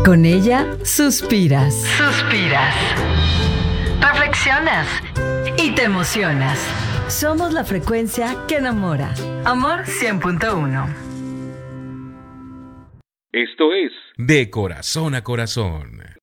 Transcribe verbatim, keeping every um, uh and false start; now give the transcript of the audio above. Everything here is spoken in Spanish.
Con ella suspiras. Suspiras. Reflexionas. Y te emocionas. Somos la frecuencia que enamora. Amor cien punto uno. Esto es De Corazón a Corazón.